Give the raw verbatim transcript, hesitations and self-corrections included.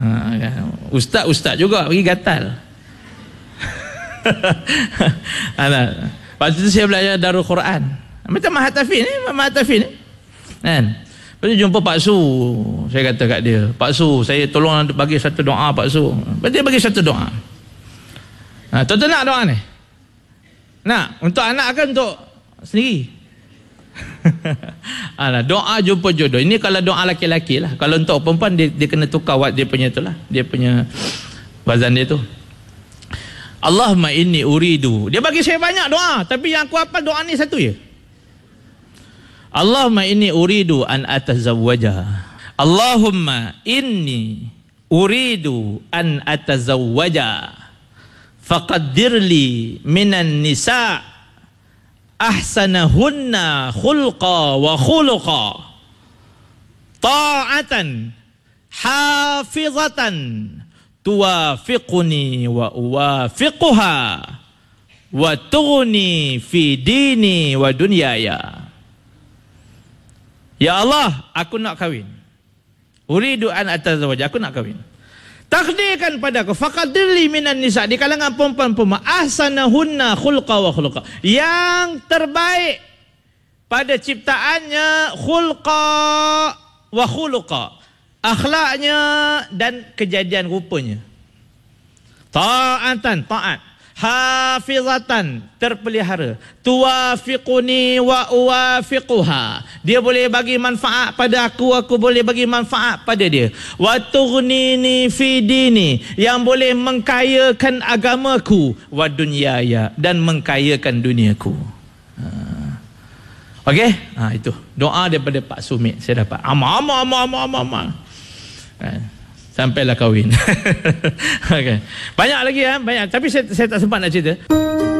Ha, ustaz-ustaz juga pergi gatal. Alah. Lepas tu saya belajar Darul Quran. Macam Mahatafin ni, Mahatafin ni. Kan? Lepas tu jumpa Pak Su. Saya kata kat dia, Pak Su, saya tolong bagi satu doa Pak Su. Lepas dia bagi satu doa. Ha, tuan-tuan nak doa ni? Nak? Untuk anak ke untuk sendiri? Alah, doa jumpa jodoh. Ini kalau doa laki-laki lah. Kalau untuk perempuan, dia, dia kena tukar dia punya tu lah. Dia punya wazan dia tu. Allahumma inni uridu. Dia bagi saya banyak doa, tapi yang aku hafal doa ni satu je. Allahumma inni uridu an atazawwaja. Allahumma inni uridu an atazawwaja. Faqaddirli minan nisa' ahsanahunna khulqa wa khuluqa ta'atan hafizatan tuwafiquni wa uwafiquha wa tughni fi dini wa dunyaya. Ya Allah, aku nak kahwin. Uridu an atazawwaja, aku nak kahwin. Takdirkan padaku faqaddirli minan nisa, di kalangan perempuan-perempuan, ahsanahunna khulqa wa khuluqa, yang terbaik pada ciptaannya, khulqa wa khuluqa, akhlaknya dan kejadian rupanya. Ta'atan, taat. Hafizatan, terpelihara. Tuwafiquni wa uwafiquha, dia boleh bagi manfaat pada aku, aku boleh bagi manfaat pada dia. Wa tughnini fi dini, yang boleh mengkayakan agamaku, wa dunyaya, dan mengkayakan duniaku. Ha. Okey? Ha, itu doa daripada Pak Sumit saya dapat. Amal amal amal amal amal. Ha. Sampailah kahwin. Okay. Banyak lagi ya, banyak. Tapi saya, saya tak sempat nak cerita.